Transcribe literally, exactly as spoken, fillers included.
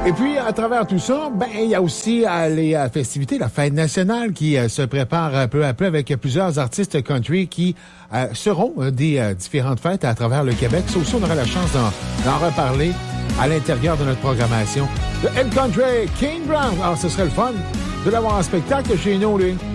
Et puis, à travers tout ça, ben il y a aussi euh, les euh, festivités, la fête nationale qui euh, se prépare euh, peu à peu avec plusieurs artistes country qui euh, seront euh, des euh, différentes fêtes à travers le Québec. Ça aussi, on aura la chance d'en, d'en reparler à l'intérieur de notre programmation. Le Head Country, Kane Brown. Alors, ce serait le fun de l'avoir en spectacle chez nous, lui.